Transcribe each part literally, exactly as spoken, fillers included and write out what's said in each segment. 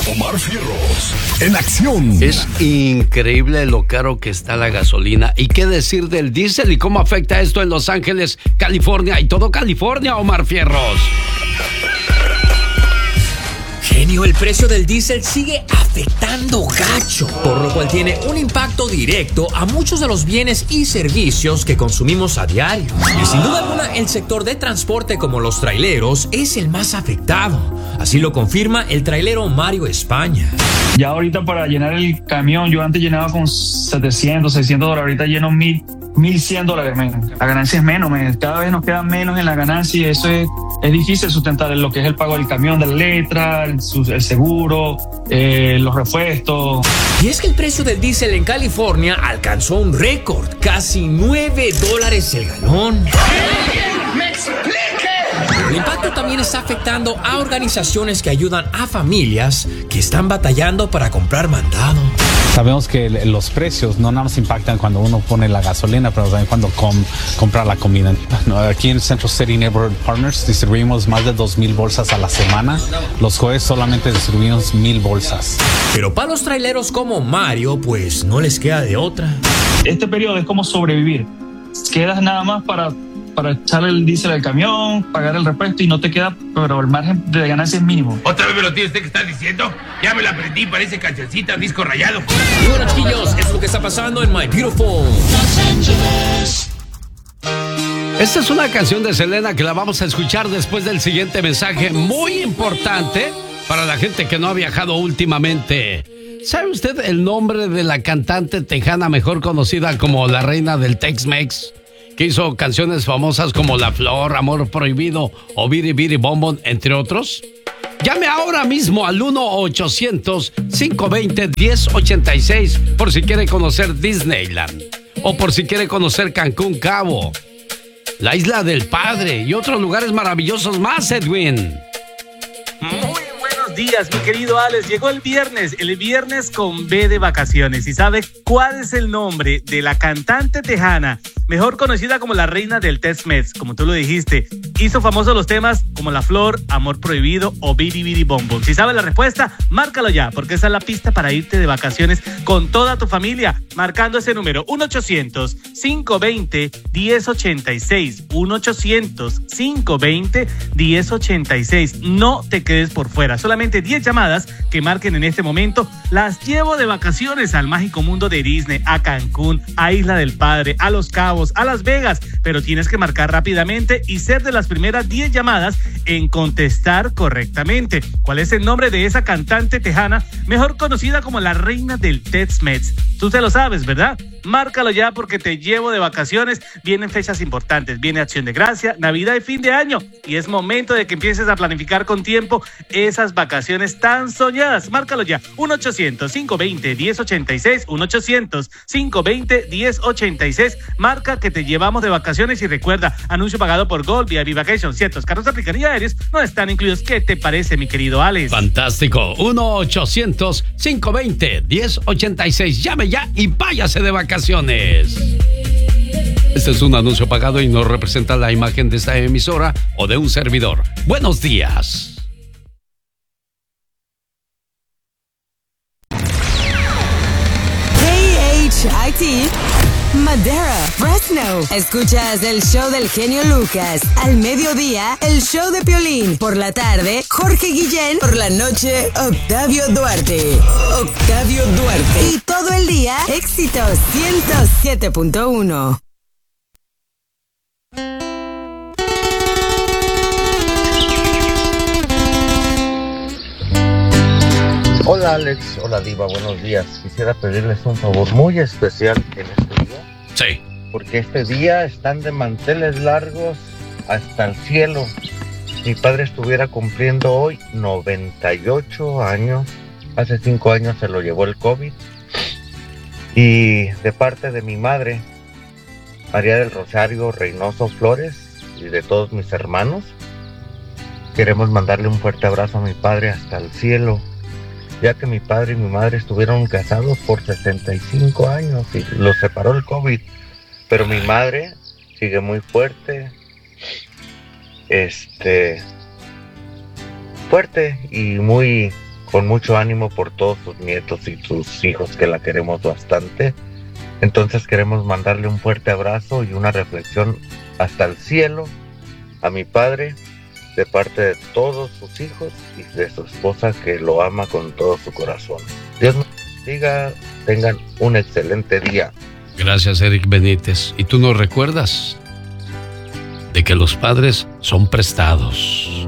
Omar Fierros, en acción. Es increíble lo caro que está la gasolina. ¿Y qué decir del diésel y cómo afecta esto en Los Ángeles, California y todo California, Omar Fierros? Genio, el precio del diésel sigue afectando gacho, por lo cual tiene un impacto directo a muchos de los bienes y servicios que consumimos a diario. Y sin duda alguna, el sector de transporte como los traileros es el más afectado. Así lo confirma el trailero Mario España. Ya ahorita para llenar el camión, yo antes llenaba con setecientos, seiscientos dólares, ahorita lleno mil, mil cien dólares, men. La ganancia es menos, men. Cada vez nos queda menos en la ganancia y eso es, es difícil sustentar lo que es el pago del camión, de la letra, el, el seguro, eh, los repuestos. Y es que el precio del diésel en California alcanzó un récord, casi nueve dólares el galón. ¡Me explique! El impacto también está afectando a organizaciones que ayudan a familias que están batallando para comprar mandado. Sabemos que los precios no nada más impactan cuando uno pone la gasolina, pero también cuando com, compra la comida. Aquí en Central City Neighborhood Partners distribuimos más de dos mil bolsas a la semana. Los jueves solamente distribuimos mil bolsas. Pero para los traileros como Mario, pues no les queda de otra. Este periodo es como sobrevivir. Quedas nada más para... para echarle el diésel al camión, pagar el repuesto y no te queda, pero el margen de ganancia es mínimo. ¿Otra vez me lo tiene usted que está diciendo? Ya me la aprendí, parece cancioncita, disco rayado. Y bueno, chiquillos, es lo que está pasando en My Beautiful Los Ángeles. Esta es una canción de Selena que la vamos a escuchar después del siguiente mensaje muy importante para la gente que no ha viajado últimamente. ¿Sabe usted el nombre de la cantante tejana mejor conocida como la reina del Tex-Mex? Que hizo canciones famosas como La Flor, Amor Prohibido o Biri Biri Bom Bom, entre otros. Llame ahora mismo al uno ochocientos, cinco veinte, diez ochenta y seis por si quiere conocer Disneyland o por si quiere conocer Cancún Cabo, la Isla del Padre y otros lugares maravillosos más, Edwin. Muy buenos días, mi querido Alex. Llegó el viernes, el viernes con B de vacaciones. ¿Y sabe cuál es el nombre de la cantante tejana mejor conocida como la reina del Tex-Mex? Como tú lo dijiste, hizo famosos los temas como La Flor, Amor Prohibido o Biri Biri Bom Bom. Si sabes la respuesta, márcalo ya, porque esa es la pista para irte de vacaciones con toda tu familia, marcando ese número uno ochocientos, cinco veinte, diez ochenta y seis, uno ochocientos, cinco veinte, diez ochenta y seis. No te quedes por fuera, solamente diez llamadas que marquen en este momento, las llevo de vacaciones al mágico mundo de Disney, a Cancún, a Isla del Padre, a Los Cabos, a Las Vegas, pero tienes que marcar rápidamente y ser de las primeras diez llamadas en contestar correctamente. ¿Cuál es el nombre de esa cantante tejana mejor conocida como la reina del Tex-Mex? Tú te lo sabes, ¿verdad? Márcalo ya porque te llevo de vacaciones. Vienen fechas importantes, viene Acción de Gracia, Navidad y fin de año, y es momento de que empieces a planificar con tiempo esas vacaciones tan soñadas. Márcalo ya, uno ochocientos, cinco veinte, diez ochenta y seis, uno ochocientos, cinco veinte, diez ochenta y seis. Marca que te llevamos de vacaciones y recuerda, anuncio pagado por Gold, V I P Vacation. Ciertos carros, aplicación y aéreos no están incluidos. ¿Qué te parece, mi querido Alex? Fantástico, uno ochocientos, cinco veinte, diez ochenta y seis. Llame ya y váyase de vacaciones. Este es un anuncio pagado y no representa la imagen de esta emisora o de un servidor. Buenos días. K H I T Madera, Fresno. Escuchas el show del genio Lucas. Al mediodía, el show de Piolín. Por la tarde, Jorge Guillén. Por la noche, Octavio Duarte. Octavio Duarte. Y todo el día, éxitos ciento siete punto uno. Hola Alex, hola Diva, buenos días. Quisiera pedirles un favor muy especial en este día. Sí. Porque este día están de manteles largos hasta el cielo. Mi padre estuviera cumpliendo hoy noventa y ocho años. Hace cinco años se lo llevó el COVID. Y de parte de mi madre, María del Rosario Reynoso Flores, y de todos mis hermanos, queremos mandarle un fuerte abrazo a mi padre hasta el cielo, ya que mi padre y mi madre estuvieron casados por sesenta y cinco años y los separó el COVID, pero mi madre sigue muy fuerte, este, fuerte y muy con mucho ánimo por todos sus nietos y sus hijos que la queremos bastante. Entonces queremos mandarle un fuerte abrazo y una reflexión hasta el cielo a mi padre, de parte de todos sus hijos y de su esposa que lo ama con todo su corazón. Dios nos bendiga, tengan un excelente día. Gracias, Eric Benítez. ¿Y tú nos recuerdas de que los padres son prestados?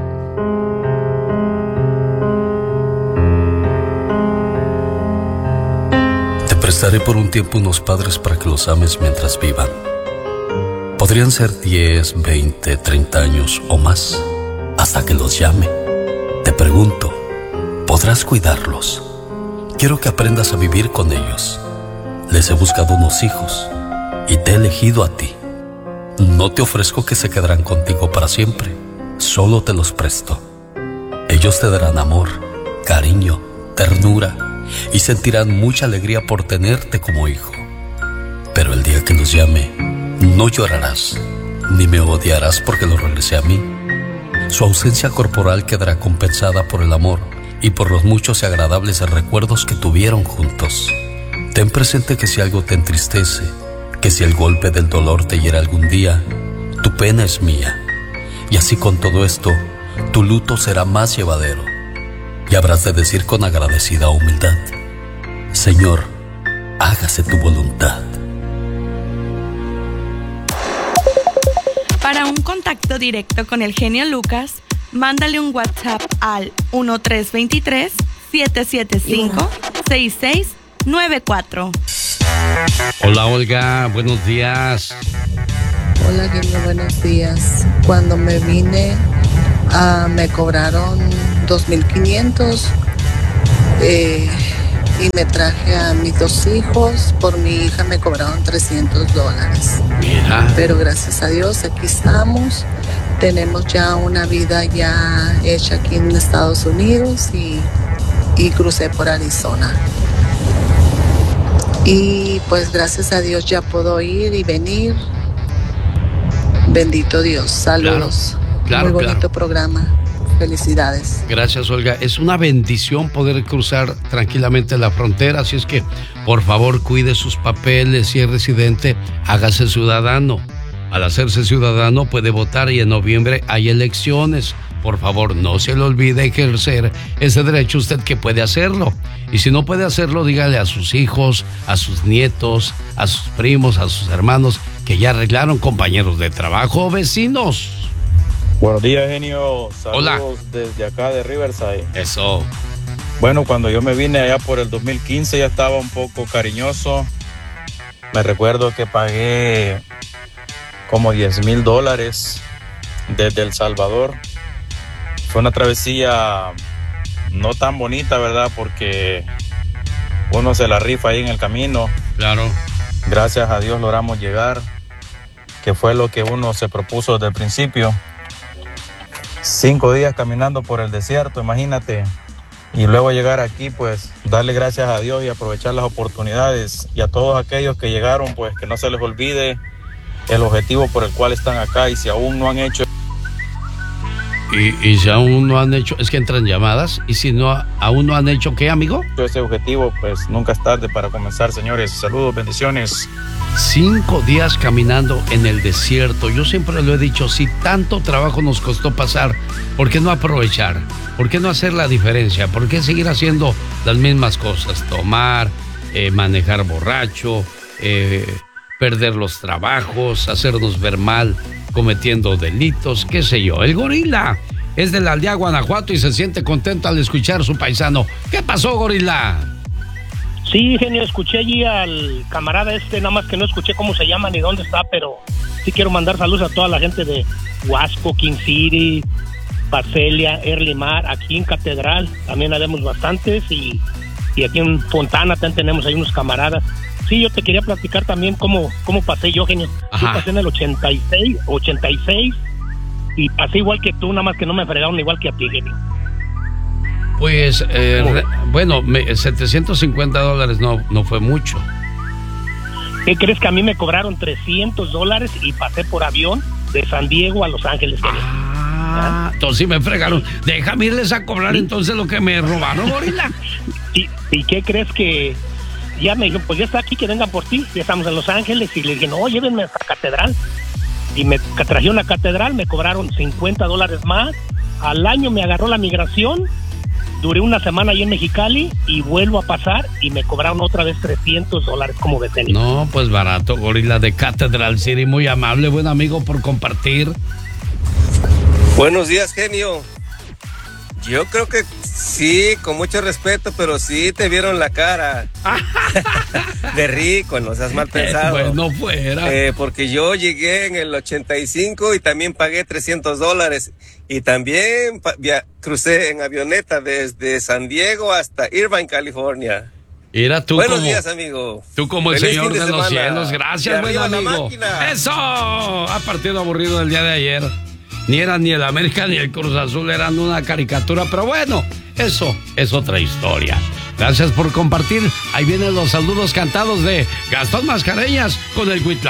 Te prestaré por un tiempo unos padres para que los ames mientras vivan. Podrían ser diez, veinte, treinta años o más, hasta que los llame. Te pregunto, ¿podrás cuidarlos? Quiero que aprendas a vivir con ellos. Les he buscado unos hijos y te he elegido a ti. No te ofrezco que se quedarán contigo para siempre, solo te los presto. Ellos te darán amor, cariño, ternura y sentirán mucha alegría por tenerte como hijo. Pero el día que los llame, no llorarás, ni me odiarás porque lo regresé a mí. Su ausencia corporal quedará compensada por el amor y por los muchos y agradables recuerdos que tuvieron juntos. Ten presente que si algo te entristece, que si el golpe del dolor te hiera algún día, tu pena es mía. Y así con todo esto, tu luto será más llevadero. Y habrás de decir con agradecida humildad: Señor, hágase tu voluntad. Para un contacto directo con el genio Lucas, mándale un WhatsApp al uno tres dos tres, siete siete cinco, seis seis nueve cuatro. Hola, Olga, buenos días. Hola, genio, buenos días. Cuando me vine, uh, me cobraron dos mil quinientos eh, y me traje a mis dos hijos. Por mi hija me cobraron trescientos dólares. Mira. Pero gracias a Dios aquí estamos. Tenemos ya una vida ya hecha aquí en Estados Unidos y, y crucé por Arizona. Y pues gracias a Dios ya puedo ir y venir. Bendito Dios. Saludos. Claro, claro, muy bonito claro. programa. Felicidades. Gracias, Olga. Es una bendición poder cruzar tranquilamente la frontera, así es que por favor cuide sus papeles. Si es residente, hágase ciudadano. Al hacerse ciudadano puede votar y en noviembre hay elecciones. Por favor, no se le olvide ejercer ese derecho usted que puede hacerlo. Y si no puede hacerlo, dígale a sus hijos, a sus nietos, a sus primos, a sus hermanos que ya arreglaron, compañeros de trabajo o vecinos. Buenos días, genio. Saludos. Hola. Desde acá de Riverside. Eso. Bueno, cuando yo me vine allá por el dos mil quince ya estaba un poco cariñoso. Me recuerdo que pagué como diez mil dólares desde El Salvador. Fue una travesía no tan bonita, ¿verdad? Porque uno se la rifa ahí en el camino. Claro. Gracias a Dios logramos llegar, que fue lo que uno se propuso desde el principio. Cinco días caminando por el desierto, imagínate. Y luego llegar aquí, pues, darle gracias a Dios y aprovechar las oportunidades. Y a todos aquellos que llegaron, pues, que no se les olvide el objetivo por el cual están acá. Y si aún no han hecho... Y, y si aún no han hecho, es que entran llamadas, y si no aún no han hecho, ¿qué, amigo? Ese objetivo, pues nunca es tarde para comenzar, señores. Saludos, bendiciones. Cinco días caminando en el desierto. Yo siempre lo he dicho, si tanto trabajo nos costó pasar, ¿por qué no aprovechar? ¿Por qué no hacer la diferencia? ¿Por qué seguir haciendo las mismas cosas? Tomar, eh, manejar borracho, eh, perder los trabajos, hacernos ver mal cometiendo delitos, qué sé yo. El gorila es de la aldea Guanajuato y se siente contento al escuchar a su paisano. ¿Qué pasó, gorila? Sí, genio, escuché allí al camarada este, nada más que no escuché cómo se llama ni dónde está, pero sí quiero mandar saludos a toda la gente de Huasco, King City, Pacelia, Erlimar, aquí en Catedral, también habemos bastantes, y, y aquí en Fontana también tenemos ahí unos camaradas. Sí, yo te quería platicar también cómo, cómo pasé yo, genio. Yo pasé en el ochenta y seis, ochenta y seis, y pasé igual que tú, nada más que no me fregaron igual que a ti, genio. Pues, eh, re, bueno, me, setecientos cincuenta dólares no, no fue mucho. ¿Qué crees? Que a mí me cobraron trescientos dólares y pasé por avión de San Diego a Los Ángeles, genio. Ah, entonces sí me fregaron. Déjame irles a cobrar ¿Sí? entonces lo que me robaron, gorila. ¿Y, ¿Y qué crees que...? Ya me dijo, pues ya está aquí, que vengan por ti. Ya estamos en Los Ángeles. Y le dije, no, llévenme a la catedral. Y me trajeron la catedral, me cobraron cincuenta dólares más. Al año me agarró la migración. Duré una semana ahí en Mexicali y vuelvo a pasar y me cobraron otra vez trescientos dólares como detenido. No, pues barato, gorila de Cathedral City. Muy amable, buen amigo por compartir. Buenos días, genio. Yo creo que sí, con mucho respeto, pero sí te vieron la cara de rico, no seas mal pensado. Eh, pues no fuera. Eh, porque yo llegué en el ochenta y cinco y también pagué trescientos dólares. Y también via- crucé en avioneta desde San Diego hasta Irvine, California. Era tú Buenos como, días, amigo. Tú como el Feliz Señor fin de, de los semana. cielos. Gracias, Y buen arriba la amigo. máquina. ¡Eso! Ha partido aburrido el día de ayer. Ni era ni el América ni el Cruz Azul, eran una caricatura. Pero bueno, eso es otra historia. Gracias por compartir. Ahí vienen los saludos cantados de Gastón Mascareñas con el Huitla.